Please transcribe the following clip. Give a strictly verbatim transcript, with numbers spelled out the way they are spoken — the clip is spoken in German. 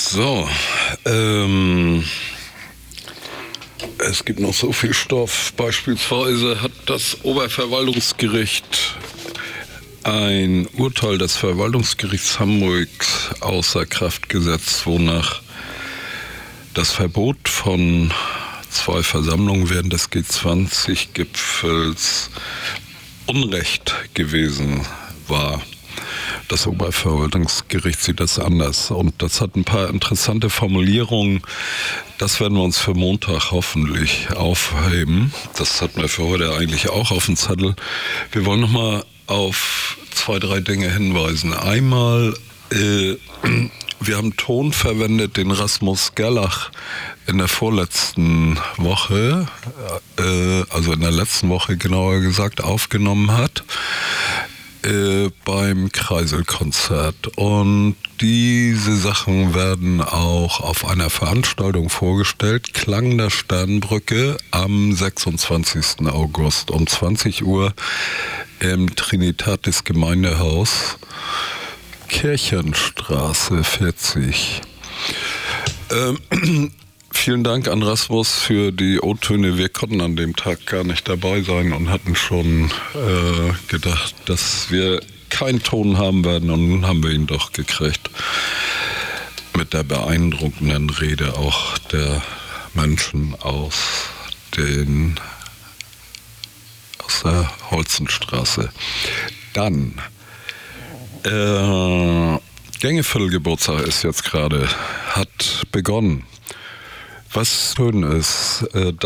So, ähm, es gibt noch so viel Stoff. Beispielsweise hat das Oberverwaltungsgericht ein Urteil des Verwaltungsgerichts Hamburg außer Kraft gesetzt, wonach das Verbot von zwei Versammlungen während des G zwanzig Gipfels Unrecht gewesen war. Das Oberverwaltungsgericht sieht das anders und das hat ein paar interessante Formulierungen. Das werden wir uns für Montag hoffentlich aufheben. Das hatten wir für heute eigentlich auch auf dem Zettel. Wir wollen nochmal auf zwei, drei Dinge hinweisen. Einmal, äh, wir haben Ton verwendet, den Rasmus Gerlach in der vorletzten Woche, äh, also in der letzten Woche genauer gesagt, aufgenommen hat. Beim Kreiselkonzert. Und diese Sachen werden auch auf einer Veranstaltung vorgestellt, Klang der Sternbrücke, am sechsundzwanzigsten August um zwanzig Uhr im Trinitatis Gemeindehaus, Kirchenstraße vierzig. Ähm, Vielen Dank an Rasmus für die O-Töne. Wir konnten an dem Tag gar nicht dabei sein und hatten schon äh, gedacht, dass wir keinen Ton haben werden. Und nun haben wir ihn doch gekriegt. Mit der beeindruckenden Rede auch der Menschen aus, den, aus der Holzenstraße. Dann, äh, Gängeviertel-Geburtstag ist jetzt gerade, hat begonnen. Was schön ist, äh,